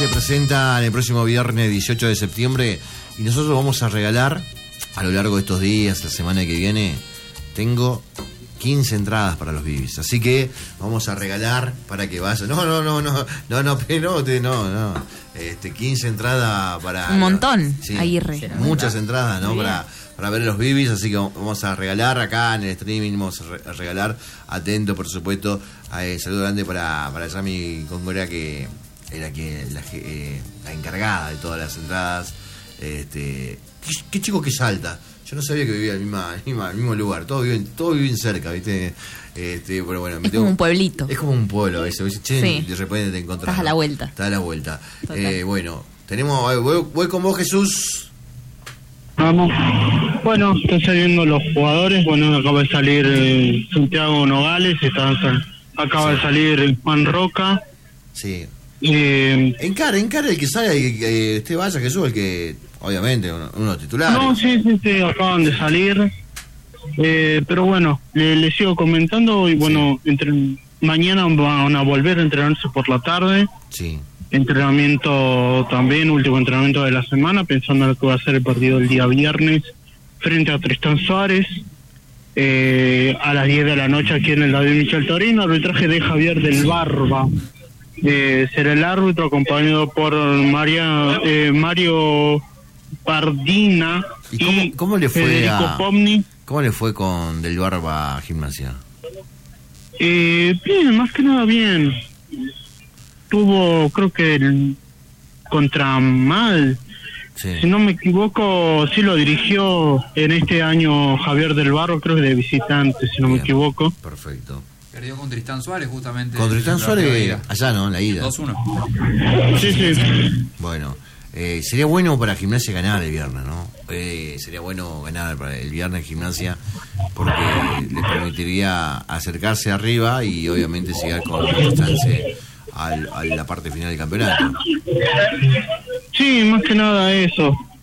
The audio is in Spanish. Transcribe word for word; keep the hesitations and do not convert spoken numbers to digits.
se presenta el próximo viernes dieciocho de septiembre y nosotros vamos a regalar a lo largo de estos días, la semana que viene, tengo quince entradas para los Bibis, así que vamos a regalar para que vayan. No, no, no, no, no, no, no, no, no. Este, quince entradas para... Un montón, sí, Aguirre. Muchas entradas, ¿no? Para, para ver los Bibis, así que vamos a regalar acá en el streaming, vamos a, re- a regalar, atento, por supuesto. Eh, saludo grande para, para Yami Congora, que era que la, eh, la encargada de todas las entradas. Este, qué, qué chico que salta. Yo no sabía que vivía en el, misma, misma, el mismo lugar. Todos viven, todos viven cerca, ¿viste? Este, pero bueno, me es tengo, como un pueblito. Es como un pueblo eso. Che, Sí. de repente te encontrás. Estás a la vuelta. Estás a la vuelta. Eh, bueno, tenemos. Voy, voy con vos, Jesús. Vamos. Bueno, están saliendo los jugadores. Bueno, acaba de salir eh, Santiago Nogales. Está, sal- acaba Sí. de salir Juan Roca. Sí. Eh, Encara, encara el que sale, que, que esté vaya, Jesús, el que, obviamente, uno, uno de los titulares. no, sí, sí, sí, acaban de salir. Eh, pero bueno, le, le sigo comentando y bueno, entre mañana van a volver a entrenarse por la tarde. Sí. Entrenamiento también, último entrenamiento de la semana, pensando en lo que va a ser el partido el día viernes frente a Tristán Suárez. Eh, a las diez de la noche aquí en el David Michel Torino, arbitraje de Javier del Barba. Eh, será el árbitro acompañado por María, eh, Mario Pardina ¿Y cómo, y cómo le fue Federico a, Pomni. cómo le fue con Del Barba Gimnasia? Eh, bien, más que nada bien. Tuvo, creo que el contra Mal, Sí. si no me equivoco, sí lo dirigió en este año Javier del Barro, creo que de visitante, si no Bien. me equivoco. Perfecto. Perdió con Tristán Suárez justamente. Con Tristán en la partido de Suárez, ida. allá, ¿no? En la ida. dos uno. Sí, sí. Bueno, eh, sería bueno para Gimnasia ganar el viernes, ¿no? Eh, sería bueno ganar para el viernes Gimnasia porque le permitiría acercarse arriba y obviamente llegar con mucho chance al, a la parte final del campeonato. Sí, más que nada eso.